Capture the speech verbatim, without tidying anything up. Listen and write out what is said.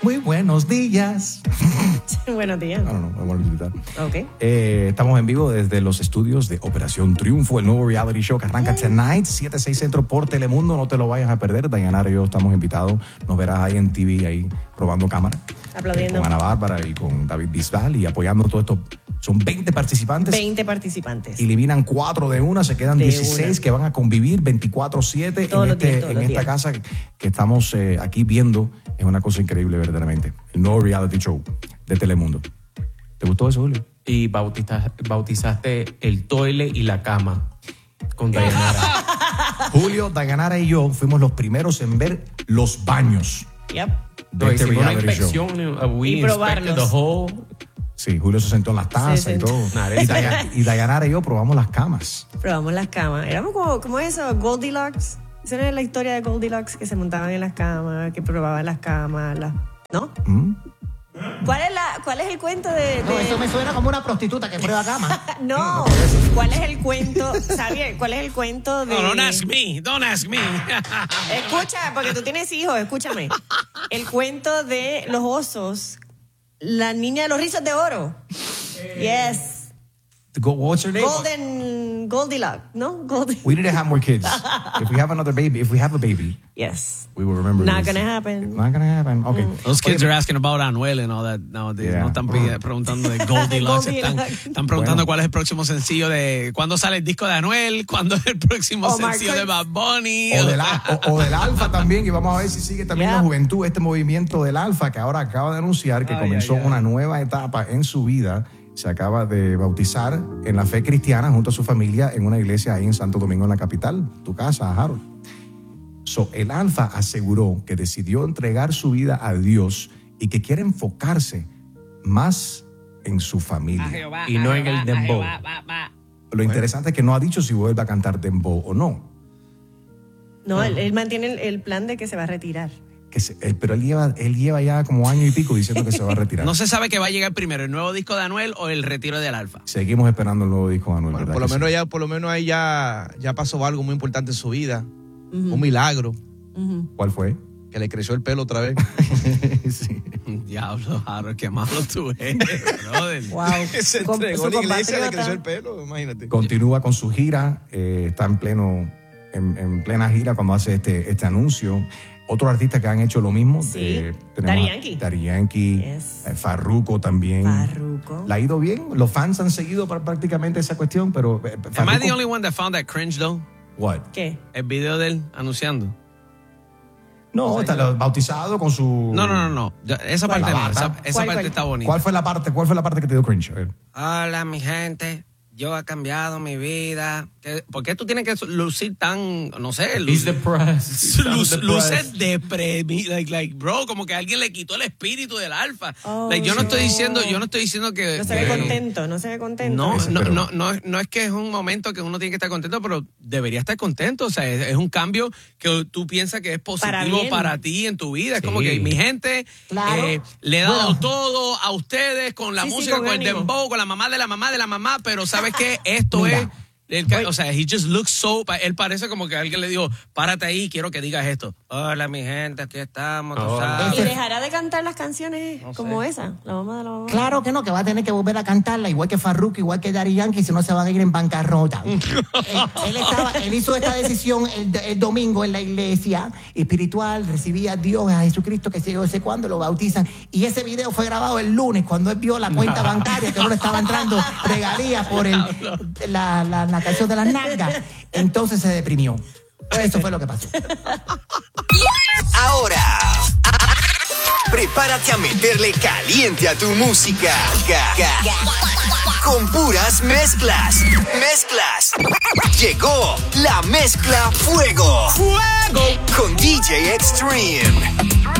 Muy buenos días. Buenos días. No, no, no, me voy a gritar. Ok. Eh, estamos en vivo desde los estudios de Operación Triunfo, el nuevo reality show que arranca tonight, siete seis Centro por Telemundo. No te lo vayas a perder. Dayanara y yo estamos invitados. Nos verás ahí en T V, ahí probando cámara. Aplaudiendo. Eh, con Ana Bárbara y con David Bisbal y apoyando todo esto. Son veinte participantes. veinte participantes. Eliminan cuatro de una, se quedan De dieciséis una. que van a convivir veinticuatro siete Todos en, los este, días, todos en los esta días. casa que estamos eh, aquí viendo. Es una cosa increíble, verdaderamente. El nuevo reality show de Telemundo. ¿Te gustó eso, Julio? Y bautiza- bautizaste el toile y la cama con Dayanara. Julio, Dayanara y yo fuimos los primeros en ver los baños Yep. de No, este hicimos una reality show. inspección. uh, we Y inspected probarlos. the whole. Sí, Julio se sentó en las tazas Se y sentó. todo. Nada, Y, Daya- y Dayanara y yo probamos las camas. Probamos las camas. Éramos como, como eso, Goldilocks. Esa era la historia de Goldilocks, que se montaban en las camas, que probaban las camas, las... ¿no? ¿Mm? ¿Cuál es, la, ¿Cuál es el cuento de...? No, de- eso me suena como una prostituta que prueba cama. No, ¿cuál es el cuento? Xavier, ¿cuál es el cuento de...? No, don't ask me, don't ask me. Escucha, porque tú tienes hijos, escúchame. El cuento de los osos, la niña de los rizos de oro. Yes. Go, what's her name? Golden, Goldilocks, ¿no? Golden. We need to have more kids. If we have another baby, if we have a baby, Yes. we will remember Not this. gonna happen. Not gonna happen. Okay. Those kids Oye, are asking about Anuel and all that nowadays. Yeah. No están pide- preguntando de Goldilocks. están, Goldilocks. están preguntando Bueno. cuál es el próximo sencillo de... ¿Cuándo sale el disco de Anuel? ¿Cuándo es el próximo O Mark sencillo de Bad Bunny? O del, a- o, o del Alfa también, y vamos a ver si sigue también Yeah. la juventud, este movimiento del Alfa, que ahora acaba de anunciar que Ay, comenzó ay, ay. una nueva etapa en su vida. Se acaba de bautizar en la fe cristiana junto a su familia en una iglesia ahí en Santo Domingo, en la capital, tu casa, Harold. So, el Alfa aseguró que decidió entregar su vida a Dios y que quiere enfocarse más en su familia. Y no en el dembow. Lo interesante es que no ha dicho si vuelve a cantar dembow o no. No, él, él mantiene el, el plan de que se va a retirar. Que se- él- pero él lleva, él lleva ya como año y pico diciendo que se va a retirar. No se sabe qué va a llegar primero, el nuevo disco de Anuel o el retiro del Alfa. Seguimos esperando el nuevo disco de Anuel. Bueno, ¿verdad por lo que menos sí? ya, por lo menos ahí ya, ya pasó algo muy importante en su vida. Un milagro. ¿Cuál fue? Que le creció el pelo otra vez. Sí. Diablo, Harold, qué malo tú eres, brother. Wow. Se Su com- entregó su a la iglesia, le compatriota. creció el pelo, imagínate. Continúa con su gira, eh, está en pleno, en, en plena gira cuando hace este, este anuncio. Otros artistas que han hecho lo mismo. Sí. eh, Daddy a Yankee. Daddy Yankee, Yes. eh, Farruko también. Farruko. Le ha ido bien. Los fans han seguido pra- prácticamente esa cuestión, pero eh, Am I the Farruko- only one that found that cringe, though? What? ¿Qué? El video de él anunciando. No, está lo- bautizado con su. No, no, no, no. Ya, esa ¿Cuál? parte La no. Esa, bata. esa ¿Cuál, parte cuál? está bonita. ¿Cuál fue la parte? ¿Cuál fue la parte que te dio cringe? A ver. Hola, mi gente. Yo he cambiado mi vida. ¿Qué- ¿Por qué tú tienes que lucir tan, no sé, lu- He's depressed. lu- Sounds luces depressed. deprimido, like, like, bro, como que alguien le quitó el espíritu del alfa. Oh, Like, yo no estoy no. diciendo, yo no estoy diciendo que No se ve que- contento, no se ve contento. No, Eso, no, pero- no, no, no es que es un momento que uno tiene que estar contento, pero debería estar contento. O sea, es, es un cambio que tú piensas que es Para positivo para, bien. ti en tu vida. Es Sí. como que mi gente Claro. eh, le he dado Bueno. todo a ustedes con la Sí, sí, música, con con, el ánimo. dembow, con la mamá de la mamá de la mamá, pero ¿sabes qué? Esto Mira. es... el ca- o sea, he just looks so... pa- Él parece como que alguien le dijo, párate ahí, quiero que digas esto. Hola, mi gente, aquí estamos, tú Hola. sabes. ¿Y dejará de cantar las canciones como esa? La mamá de la mamá. Claro que no, que va a tener que volver a cantarla, igual que Farruko, igual que Daddy Yankee, si no se van a ir en bancarrota. él, él estaba- él hizo esta decisión el, el domingo en la iglesia espiritual, recibía a Dios, a Jesucristo, que sé yo sé cuándo, lo bautizan. Y ese video fue grabado el lunes, cuando él vio la cuenta bancaria, que no le estaba entrando regalías por el, la, la, la canción de las nalgas. Entonces se deprimió. Eso fue lo que pasó. Ahora, prepárate a meterle caliente a tu música. Ga- ga- Con puras mezclas. Mezclas. Llegó la mezcla Fuego. Fuego. Con D J Extreme.